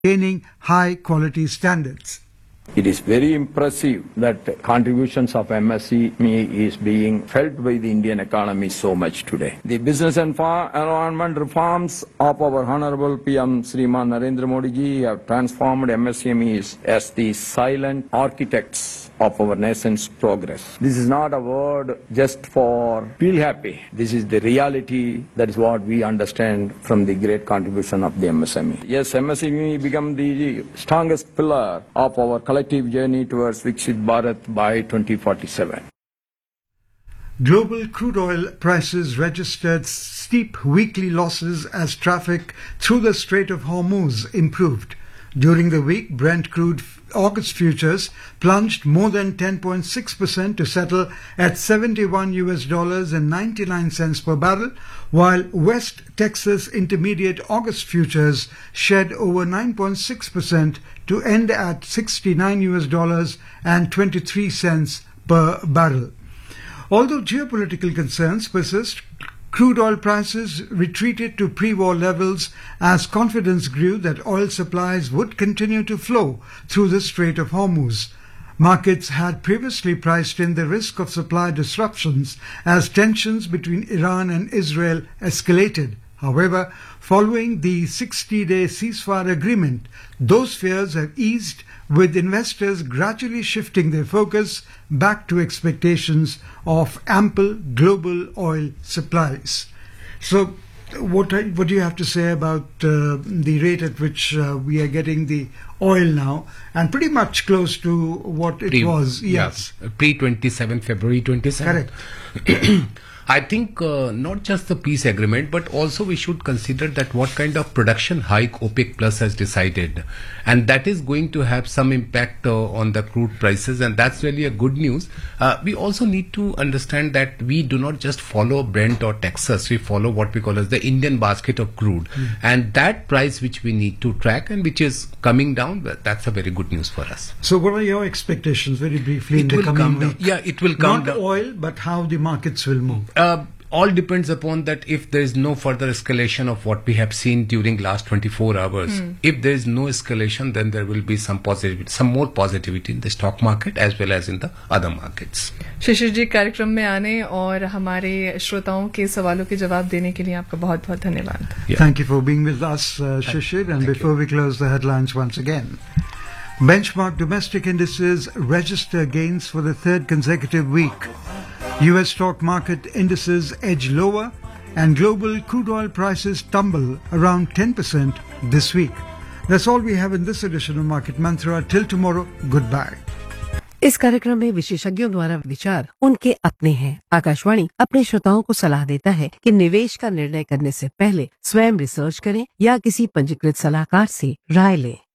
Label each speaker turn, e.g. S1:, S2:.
S1: maintaining high quality standards.
S2: It is very impressive that contributions of MSME is being felt by the Indian economy so much today. The business and environment reforms of our Honorable PM Sriman Narendra Modi ji have transformed MSMEs as the silent architects of our nation's progress. This is not a word just for feel happy. This is the reality. That is what we understand from the great contribution of the MSME. Yes, MSME become the strongest pillar of our collective journey towards Viksit Bharat by 2047.
S1: Global crude oil prices registered steep weekly losses as traffic through the Strait of Hormuz improved. During the week, Brent crude August futures plunged more than 10.6% to settle at $71.99 per barrel, while West Texas Intermediate August futures shed over 9.6% to end at $69.23 per barrel. Although geopolitical concerns persist, crude oil prices retreated to pre-war levels as confidence grew that oil supplies would continue to flow through the Strait of Hormuz. Markets had previously priced in the risk of supply disruptions as tensions between Iran and Israel escalated. However, following the 60-day ceasefire agreement, those fears have eased, with investors gradually shifting their focus back to expectations of ample global oil supplies. So, what do you have to say about the rate at which we are getting the oil now, and pretty much close to what it was? Yes,
S3: pre-27 February 27.
S1: Correct.
S3: I think not just the peace agreement, but also we should consider that what kind of production hike OPEC Plus has decided, and that is going to have some impact on the crude prices, and that's really a good news. We also need to understand that we do not just follow Brent or Texas, we follow what we call as the Indian basket of crude, and that price which we need to track and which is coming down, that's a very good news for us.
S1: So what are your expectations, very briefly, in the coming week?
S3: Yeah, it will come down.
S1: Not oil, but how the markets will move.
S3: All depends upon that if there is no further escalation of what we have seen during last 24 hours. If there is no escalation, then there will be some more positivity in the stock market as well as in the other markets.
S4: शिशिर जी, कार्यक्रम में आने और हमारे श्रोताओं के सवालों के जवाब देने के लिए आपका बहुत बहुत धन्यवाद.
S1: Thank you for being with us, Shishir. And before we close the headlines once again, benchmark domestic indices register gains for the third consecutive week. U.S. stock market indices edge lower and global crude oil prices tumble around 10% this week. That's all we have in this edition of Market Mantra. Till tomorrow, goodbye.
S5: इस कार्यक्रम में विशेषज्ञों द्वारा विचार उनके अपने हैं। आकाशवाणी अपने श्रोताओं को सलाह देता है कि निवेश का निर्णय करने से पहले स्वयं रिसर्च करें या किसी पंजीकृत सलाहकार से राय लें।